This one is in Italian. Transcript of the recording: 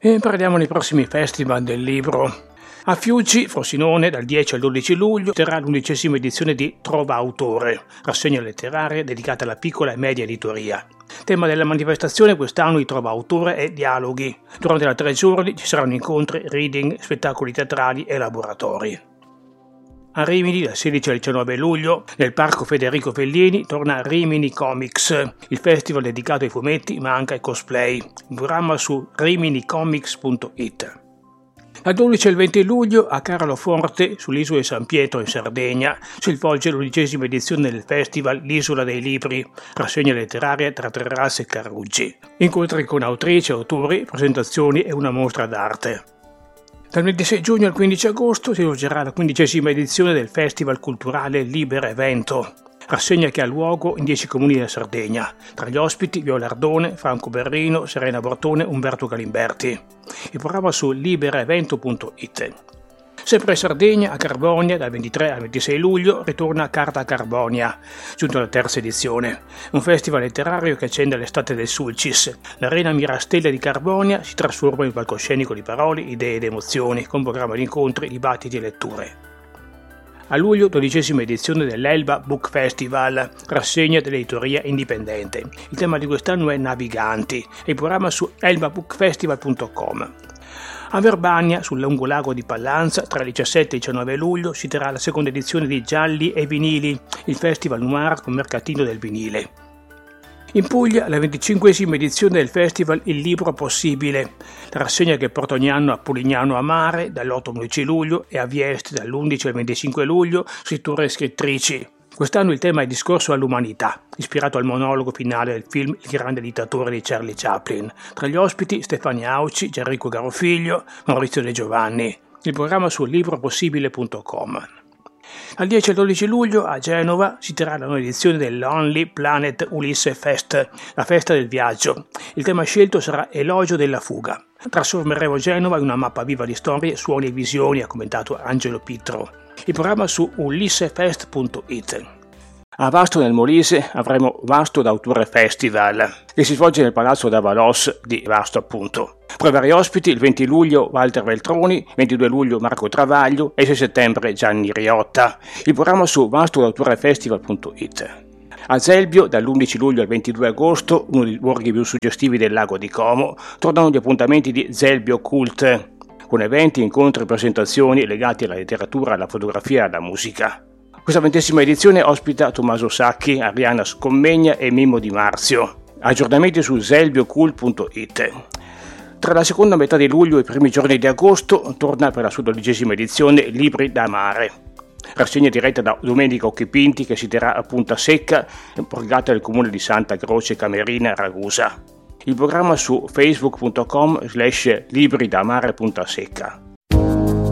E parliamo dei prossimi festival del libro. A Fiuggi, Frosinone, dal 10 al 12 luglio, terrà l'11ª edizione di Trova Autore, rassegna letteraria dedicata alla piccola e media editoria. Tema della manifestazione quest'anno di Trova Autore è dialoghi. Durante i 3 giorni ci saranno incontri, reading, spettacoli teatrali e laboratori. A Rimini, dal 16 al 19 luglio, nel Parco Federico Fellini, torna Rimini Comics, il festival dedicato ai fumetti ma anche ai cosplay. Il programma su riminicomics.it. Dal 12 al 20 luglio a Carloforte, sull'isola di San Pietro in Sardegna, si svolge l'11ª edizione del festival L'Isola dei Libri, rassegna letteraria tra terrazze e caruggi. Incontri con autrici, autori, presentazioni e una mostra d'arte. Dal 26 giugno al 15 agosto si svolgerà la 15ª edizione del Festival Culturale Libera Evento, rassegna che ha luogo in 10 comuni della Sardegna. Tra gli ospiti Viola Ardone, Franco Berrino, Serena Bortone, Umberto Galimberti. Il programma su liberaevento.it. Sempre in Sardegna, a Carbonia, dal 23 al 26 luglio, ritorna Carta Carbonia, giunto alla 3ª edizione. Un festival letterario che accende l'estate del Sulcis. L'Arena Mirastella di Carbonia si trasforma in palcoscenico di parole, idee ed emozioni, con programma di incontri, dibattiti e letture. A luglio, 12ª edizione dell'Elba Book Festival, rassegna dell'editoria indipendente. Il tema di quest'anno è Naviganti e il programma su elbabookfestival.com. A Verbania, sul lungolago di Pallanza, tra il 17 e il 19 luglio, si terrà la 2ª edizione di Gialli e Vinili, il festival noir con mercatino del vinile. In Puglia, la 25ª edizione del festival Il Libro Possibile, la rassegna che porta ogni anno a Polignano a Mare, dall'8 al 11 luglio, e a Vieste, dall'11 al 25 luglio, scrittori e scrittrici. Quest'anno il tema è Discorso all'umanità, ispirato al monologo finale del film Il grande dittatore di Charlie Chaplin. Tra gli ospiti Stefania Auci, Gianrico Garofiglio, Maurizio De Giovanni. Il programma su libropossibile.com. Dal 10 al 12 luglio a Genova si terrà la nuova edizione del Lonely Planet Ulisse Fest, la festa del viaggio. Il tema scelto sarà Elogio della fuga. Trasformeremo Genova in una mappa viva di storie, suoni e visioni, ha commentato Angelo Pittro. Il programma su ulissefest.it. A Vasto nel Molise avremo Vasto d'Autore Festival, che si svolge nel Palazzo d'Avalos di Vasto appunto. Tra i vari ospiti il 20 luglio Walter Veltroni, 22 luglio Marco Travaglio e 6 settembre Gianni Riotta. Il programma su vastodautorefestival.it. A Zelbio, dall'11 luglio al 22 agosto, uno dei borghi più suggestivi del lago di Como, tornano gli appuntamenti di Zelbio Cult, con eventi, incontri e presentazioni legati alla letteratura, alla fotografia e alla musica. Questa 20ª edizione ospita Tommaso Sacchi, Arianna Scommegna e Mimmo Di Marzio. Aggiornamenti su zelbiocool.it. Tra la seconda metà di luglio e i primi giorni di agosto torna per la sua 12ª edizione Libri da Mare. Rassegna diretta da Domenico Occhipinti che si terrà a Punta Secca, borgata del comune di Santa Croce Camerina, Ragusa. Il programma su facebook.com/libridamare.secca.